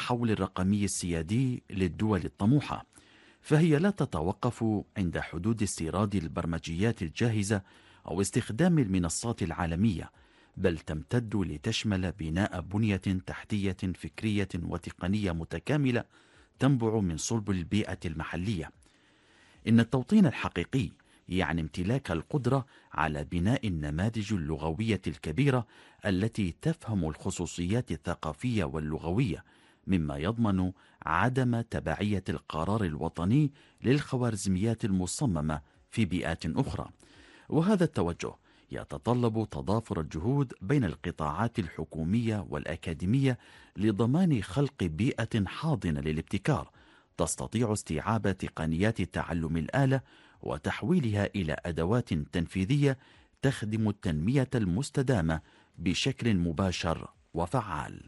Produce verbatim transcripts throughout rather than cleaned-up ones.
التحول الرقمي السيادي للدول الطموحة، فهي لا تتوقف عند حدود استيراد البرمجيات الجاهزة أو استخدام المنصات العالمية، بل تمتد لتشمل بناء بنية تحتية فكرية وتقنية متكاملة تنبع من صلب البيئة المحلية. إن التوطين الحقيقي يعني امتلاك القدرة على بناء النماذج اللغوية الكبيرة التي تفهم الخصوصيات الثقافية واللغوية، مما يضمن عدم تبعية القرار الوطني للخوارزميات المصممة في بيئات أخرى. وهذا التوجه يتطلب تضافر الجهود بين القطاعات الحكومية والأكاديمية لضمان خلق بيئة حاضنة للابتكار تستطيع استيعاب تقنيات تعلم الآلة وتحويلها إلى أدوات تنفيذية تخدم التنمية المستدامة بشكل مباشر وفعال.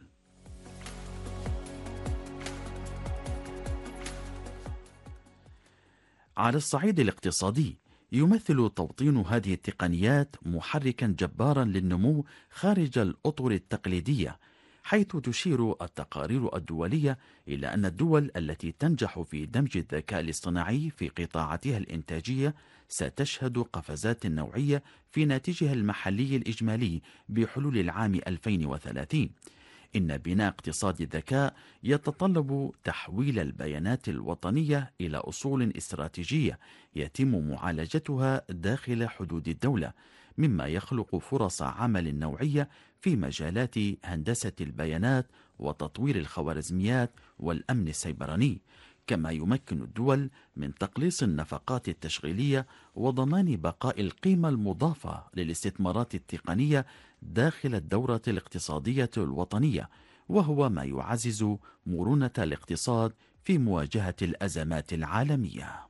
على الصعيد الاقتصادي، يمثل توطين هذه التقنيات محركا جبارا للنمو خارج الأطر التقليدية، حيث تشير التقارير الدولية إلى أن الدول التي تنجح في دمج الذكاء الاصطناعي في قطاعاتها الإنتاجية ستشهد قفزات نوعية في ناتجها المحلي الإجمالي بحلول العام ألفين وثلاثين. إن بناء اقتصاد الذكاء يتطلب تحويل البيانات الوطنية إلى أصول استراتيجية يتم معالجتها داخل حدود الدولة، مما يخلق فرص عمل نوعية في مجالات هندسة البيانات وتطوير الخوارزميات والأمن السيبراني، كما يمكن الدول من تقليص النفقات التشغيلية وضمان بقاء القيمة المضافة للاستثمارات التقنية داخل الدورة الاقتصادية الوطنية، وهو ما يعزز مرونة الاقتصاد في مواجهة الأزمات العالمية.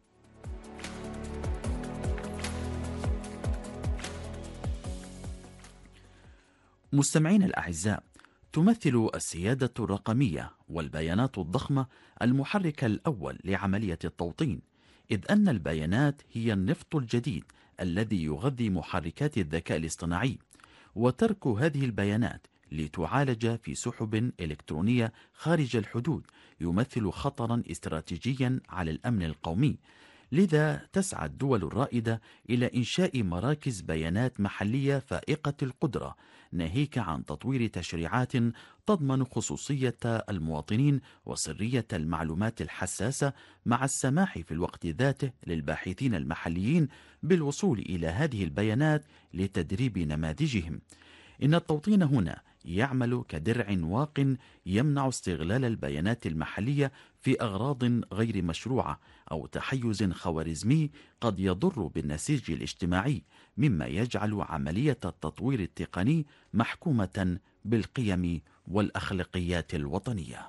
مستمعين الأعزاء، تمثل السيادة الرقمية والبيانات الضخمة المحرك الأول لعملية التوطين، إذ أن البيانات هي النفط الجديد الذي يغذي محركات الذكاء الاصطناعي، وترك هذه البيانات لتعالج في سحب إلكترونية خارج الحدود يمثل خطرا استراتيجيا على الأمن القومي. لذا تسعى الدول الرائدة إلى إنشاء مراكز بيانات محلية فائقة القدرة، ناهيك عن تطوير تشريعات تضمن خصوصية المواطنين وسرية المعلومات الحساسة، مع السماح في الوقت ذاته للباحثين المحليين بالوصول إلى هذه البيانات لتدريب نماذجهم. إن التوطين هنا يعمل كدرع واق يمنع استغلال البيانات المحلية في أغراض غير مشروعة أو تحيز خوارزمي قد يضر بالنسيج الاجتماعي، مما يجعل عملية التطوير التقني محكومة بالقيم والأخلاقيات الوطنية.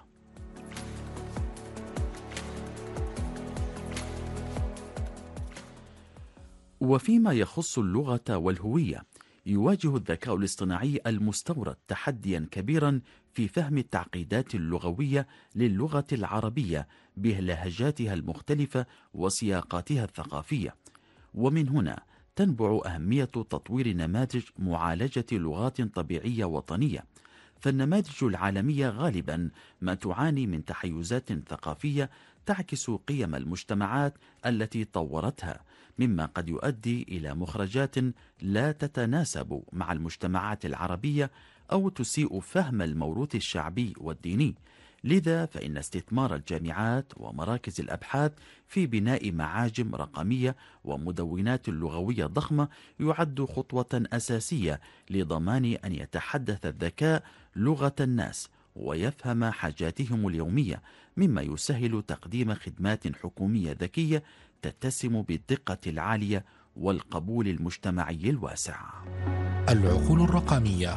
وفيما يخص اللغة والهوية، يواجه الذكاء الاصطناعي المستورد تحديا كبيرا في فهم التعقيدات اللغوية للغة العربية بلهجاتها المختلفة وسياقاتها الثقافية، ومن هنا تنبع أهمية تطوير نماذج معالجة لغات طبيعية وطنية، فالنماذج العالمية غالبا ما تعاني من تحيزات ثقافية تعكس قيم المجتمعات التي طورتها، مما قد يؤدي إلى مخرجات لا تتناسب مع المجتمعات العربية أو تسيء فهم الموروث الشعبي والديني. لذا فإن استثمار الجامعات ومراكز الأبحاث في بناء معاجم رقمية ومدونات لغوية ضخمة يعد خطوة أساسية لضمان أن يتحدث الذكاء لغة الناس ويفهم حاجاتهم اليومية، مما يسهل تقديم خدمات حكومية ذكية تتسم بالدقة العالية والقبول المجتمعي الواسع. العقول الرقمية.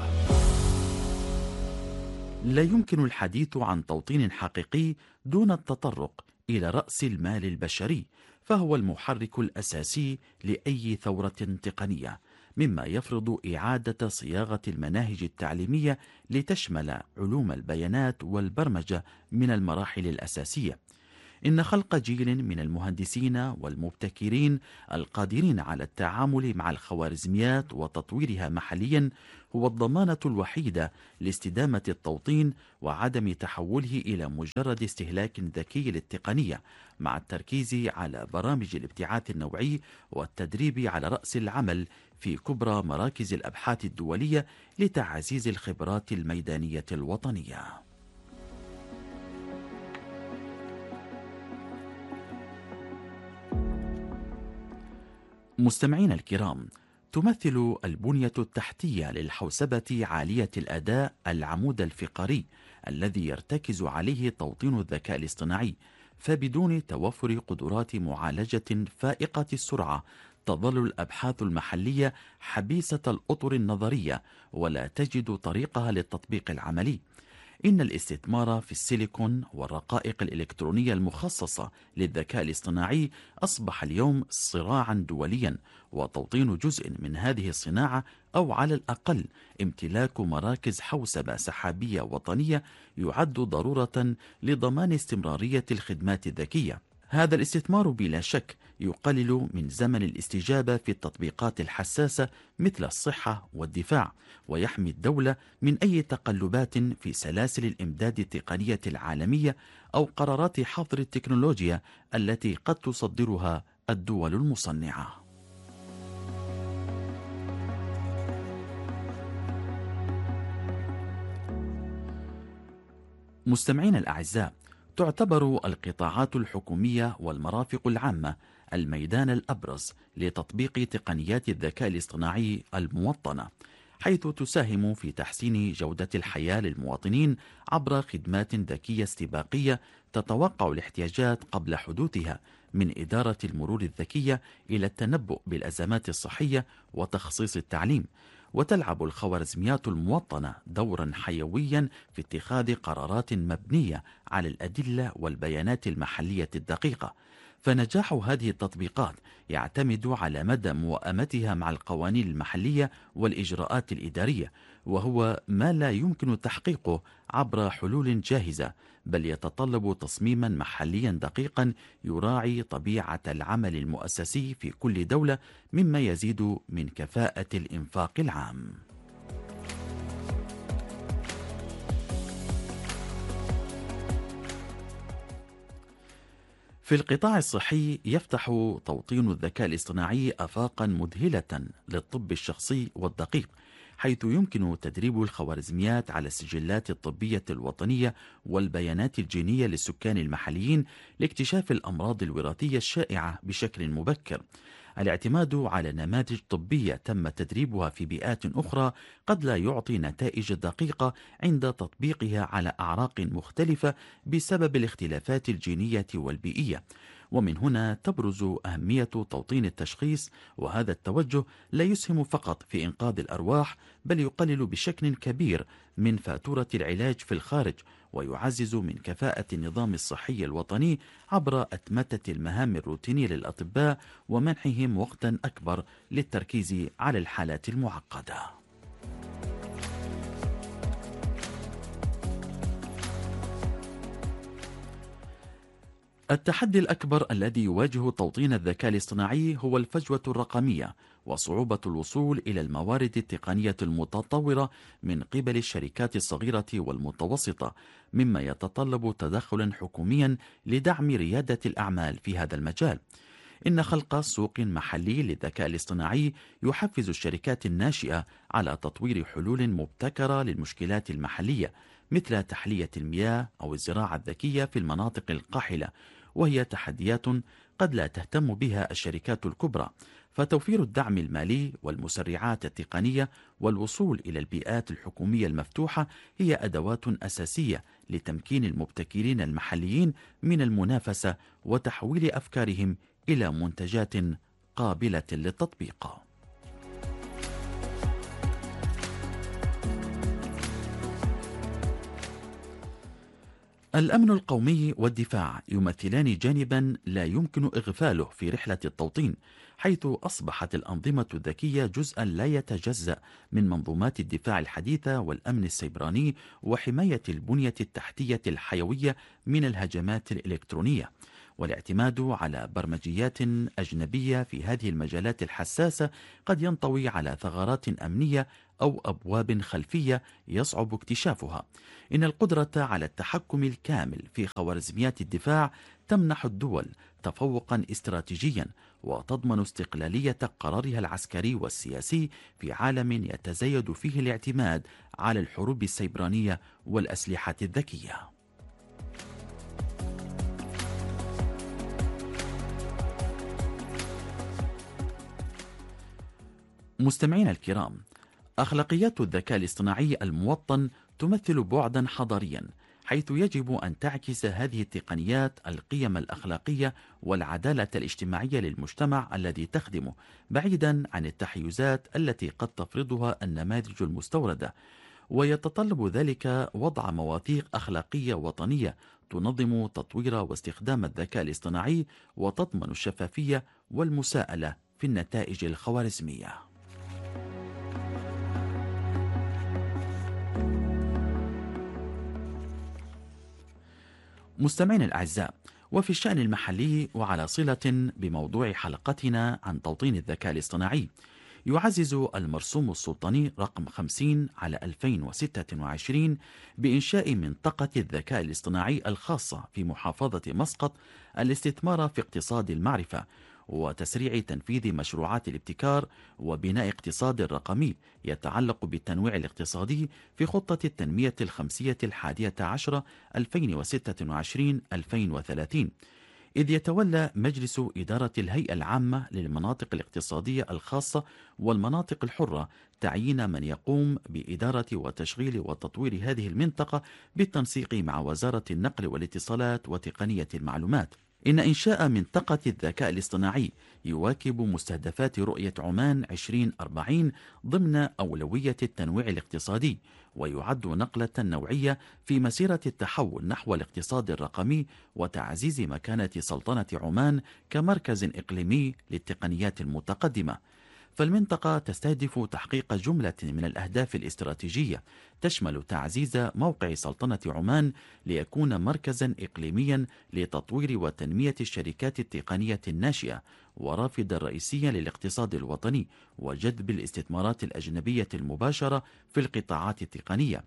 لا يمكن الحديث عن توطين حقيقي دون التطرق إلى رأس المال البشري، فهو المحرك الأساسي لأي ثورة تقنية، مما يفرض إعادة صياغة المناهج التعليمية لتشمل علوم البيانات والبرمجة من المراحل الأساسية. إن خلق جيل من المهندسين والمبتكرين القادرين على التعامل مع الخوارزميات وتطويرها محليا هو الضمانة الوحيدة لاستدامة التوطين وعدم تحوله إلى مجرد استهلاك ذكي للتقنية، مع التركيز على برامج الابتعاث النوعي والتدريب على رأس العمل في كبرى مراكز الأبحاث الدولية لتعزيز الخبرات الميدانية الوطنية. مستمعينا الكرام، تمثل البنية التحتية للحوسبة عالية الأداء العمود الفقري الذي يرتكز عليه توطين الذكاء الاصطناعي، فبدون توفر قدرات معالجة فائقة السرعة تظل الأبحاث المحلية حبيسة الأطر النظرية ولا تجد طريقها للتطبيق العملي. إن الاستثمار في السيليكون والرقائق الإلكترونية المخصصة للذكاء الاصطناعي أصبح اليوم صراعا دوليا، وتوطين جزء من هذه الصناعة أو على الأقل امتلاك مراكز حوسبة سحابية وطنية يعد ضرورة لضمان استمرارية الخدمات الذكية. هذا الاستثمار بلا شك يقلل من زمن الاستجابة في التطبيقات الحساسة مثل الصحة والدفاع، ويحمي الدولة من أي تقلبات في سلاسل الإمداد التقنية العالمية أو قرارات حظر التكنولوجيا التي قد تصدرها الدول المصنعة. مستمعين الأعزاء، تعتبر القطاعات الحكومية والمرافق العامة الميدان الأبرز لتطبيق تقنيات الذكاء الاصطناعي الموطنة، حيث تساهم في تحسين جودة الحياة للمواطنين عبر خدمات ذكية استباقية تتوقع الاحتياجات قبل حدوثها، من إدارة المرور الذكية إلى التنبؤ بالأزمات الصحية وتخصيص التعليم. وتلعب الخوارزميات الموطنة دورا حيويا في اتخاذ قرارات مبنية على الأدلة والبيانات المحلية الدقيقة، فنجاح هذه التطبيقات يعتمد على مدى موائمتها مع القوانين المحلية والإجراءات الإدارية، وهو ما لا يمكن تحقيقه عبر حلول جاهزة، بل يتطلب تصميما محليا دقيقا يراعي طبيعة العمل المؤسسي في كل دولة، مما يزيد من كفاءة الإنفاق العام. في القطاع الصحي يفتح توطين الذكاء الاصطناعي آفاقا مذهلة للطب الشخصي والدقيق، حيث يمكن تدريب الخوارزميات على السجلات الطبية الوطنية والبيانات الجينية للسكان المحليين لاكتشاف الأمراض الوراثية الشائعة بشكل مبكر. الاعتماد على نماذج طبية تم تدريبها في بيئات أخرى قد لا يعطي نتائج دقيقة عند تطبيقها على أعراق مختلفة بسبب الاختلافات الجينية والبيئية، ومن هنا تبرز أهمية توطين التشخيص. وهذا التوجه لا يسهم فقط في إنقاذ الأرواح، بل يقلل بشكل كبير من فاتورة العلاج في الخارج، ويعزز من كفاءة النظام الصحي الوطني عبر أتمتة المهام الروتينية للأطباء ومنحهم وقتا أكبر للتركيز على الحالات المعقدة. التحدي الأكبر الذي يواجه توطين الذكاء الاصطناعي هو الفجوة الرقمية وصعوبة الوصول إلى الموارد التقنية المتطورة من قبل الشركات الصغيرة والمتوسطة، مما يتطلب تدخلا حكوميا لدعم ريادة الأعمال في هذا المجال. إن خلق سوق محلي للذكاء الاصطناعي يحفز الشركات الناشئة على تطوير حلول مبتكرة للمشكلات المحلية، مثل تحلية المياه أو الزراعة الذكية في المناطق القاحلة، وهي تحديات قد لا تهتم بها الشركات الكبرى. فتوفير الدعم المالي والمسرعات التقنية والوصول إلى البيئات الحكومية المفتوحة هي أدوات أساسية لتمكين المبتكرين المحليين من المنافسة وتحويل أفكارهم إلى منتجات قابلة للتطبيق. الأمن القومي والدفاع يمثلان جانبا لا يمكن إغفاله في رحلة التوطين، حيث أصبحت الأنظمة الذكية جزءا لا يتجزأ من منظومات الدفاع الحديثة والأمن السيبراني وحماية البنية التحتية الحيوية من الهجمات الإلكترونية. والاعتماد على برمجيات أجنبية في هذه المجالات الحساسة قد ينطوي على ثغرات أمنية أو أبواب خلفية يصعب اكتشافها. إن القدرة على التحكم الكامل في خوارزميات الدفاع تمنح الدول تفوقا استراتيجيا وتضمن استقلالية قرارها العسكري والسياسي في عالم يتزايد فيه الاعتماد على الحروب السيبرانية والأسلحة الذكية. مستمعين الكرام، أخلاقيات الذكاء الاصطناعي الموطن تمثل بعدا حضاريا، حيث يجب أن تعكس هذه التقنيات القيم الأخلاقية والعدالة الاجتماعية للمجتمع الذي تخدمه، بعيدا عن التحيزات التي قد تفرضها النماذج المستوردة. ويتطلب ذلك وضع مواثيق أخلاقية وطنية تنظم تطوير واستخدام الذكاء الاصطناعي وتضمن الشفافية والمساءلة في النتائج الخوارزمية. مستمعين الأعزاء، وفي الشأن المحلي وعلى صلة بموضوع حلقتنا عن توطين الذكاء الاصطناعي، يعزز المرسوم السلطاني رقم خمسين على ألفين وستة وعشرين بإنشاء منطقة الذكاء الاصطناعي الخاصة في محافظة مسقط الاستثمار في اقتصاد المعرفة وتسريع تنفيذ مشروعات الابتكار وبناء اقتصاد رقمي يتعلق بالتنويع الاقتصادي في خطة التنمية الخمسية الحادية عشرة ألفين وستة وعشرين ألفين وثلاثين، إذ يتولى مجلس إدارة الهيئة العامة للمناطق الاقتصادية الخاصة والمناطق الحرة تعيين من يقوم بإدارة وتشغيل وتطوير هذه المنطقة بالتنسيق مع وزارة النقل والاتصالات وتقنية المعلومات. إن إنشاء منطقة الذكاء الاصطناعي يواكب مستهدفات رؤية عمان عشرين أربعين ضمن أولوية التنويع الاقتصادي، ويعد نقلة نوعية في مسيرة التحول نحو الاقتصاد الرقمي وتعزيز مكانة سلطنة عمان كمركز إقليمي للتقنيات المتقدمة. فالمنطقة تستهدف تحقيق جملة من الأهداف الاستراتيجية تشمل تعزيز موقع سلطنة عمان ليكون مركزا إقليميا لتطوير وتنمية الشركات التقنية الناشئة ورافدا رئيسيا للاقتصاد الوطني وجذب الاستثمارات الأجنبية المباشرة في القطاعات التقنية،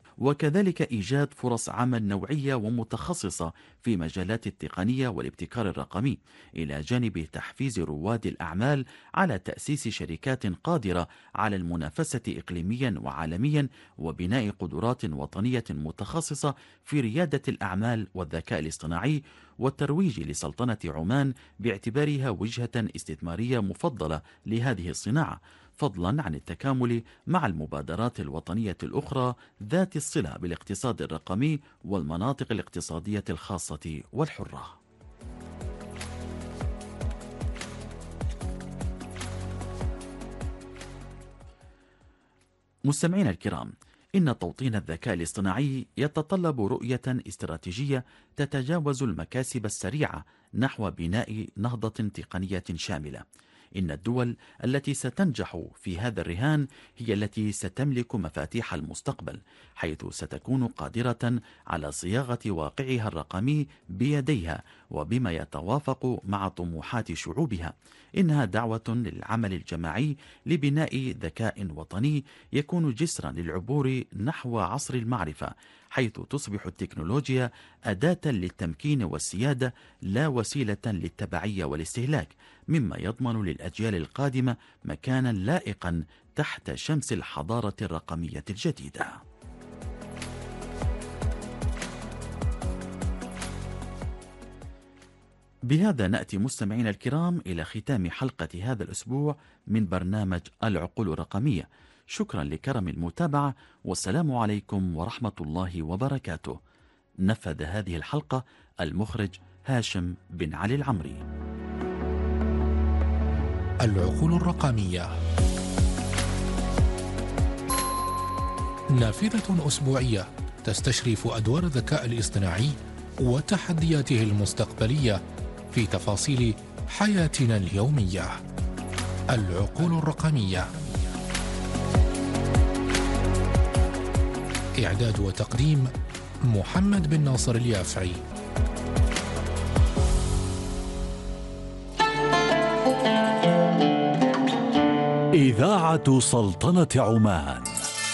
وكذلك إيجاد فرص عمل نوعية ومتخصصة في مجالات التقنية والابتكار الرقمي، إلى جانب تحفيز رواد الأعمال على تأسيس شركات قادرة على المنافسة إقليميا وعالميا وبناء قدرات وطنية متخصصة في ريادة الأعمال والذكاء الاصطناعي والترويج لسلطنة عمان باعتبارها وجهة استثمارية مفضلة لهذه الصناعة، فضلا عن التكامل مع المبادرات الوطنية الأخرى ذات الصلة بالاقتصاد الرقمي والمناطق الاقتصادية الخاصة والحرة. مستمعين الكرام، إن توطين الذكاء الاصطناعي يتطلب رؤية استراتيجية تتجاوز المكاسب السريعة نحو بناء نهضة تقنية شاملة. إن الدول التي ستنجح في هذا الرهان هي التي ستملك مفاتيح المستقبل، حيث ستكون قادرة على صياغة واقعها الرقمي بيديها وبما يتوافق مع طموحات شعوبها. إنها دعوة للعمل الجماعي لبناء ذكاء وطني يكون جسرا للعبور نحو عصر المعرفة، حيث تصبح التكنولوجيا أداة للتمكين والسيادة لا وسيلة للتبعية والاستهلاك، مما يضمن للأجيال القادمة مكانا لائقا تحت شمس الحضارة الرقمية الجديدة. بهذا نأتي مستمعين الكرام إلى ختام حلقة هذا الأسبوع من برنامج العقول الرقمية. شكرا لكرم المتابعة، والسلام عليكم ورحمة الله وبركاته. نفذ هذه الحلقة المخرج هاشم بن علي العمري. العقول الرقمية، نافذة أسبوعية تستشرف أدوار الذكاء الاصطناعي وتحدياته المستقبلية في تفاصيل حياتنا اليومية. العقول الرقمية، إعداد وتقديم محمد بن ناصر اليافعي. إذاعة سلطنة عمان.